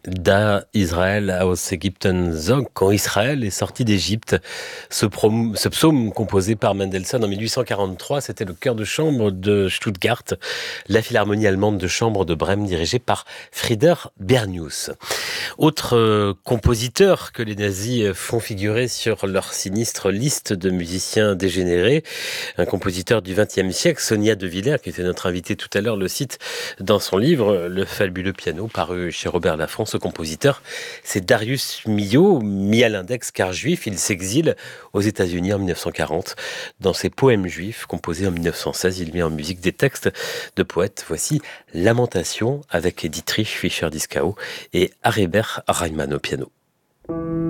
Da Israël aus Ägypten zog, quand Israël est sorti d'Égypte. Ce psaume composé par Mendelssohn en 1843, c'était le chœur de chambre de Stuttgart, la philharmonie allemande de chambre de Brême dirigée par Frieder Bernius. Autre compositeur que les nazis font figurer sur leur sinistre liste de musiciens dégénérés, un compositeur du XXe siècle, Sonia De Villers, qui était notre invité tout à l'heure, le cite dans son livre Le fabuleux piano, paru chez Robert Laffont. Ce compositeur, c'est Darius Milhaud, mis à l'index car juif. Il s'exile aux États-Unis en 1940. Dans ses poèmes juifs, composés en 1916, il met en musique des textes de poètes. Voici Lamentation avec Dietrich Fischer-Dieskau et Aribert Reimann au piano.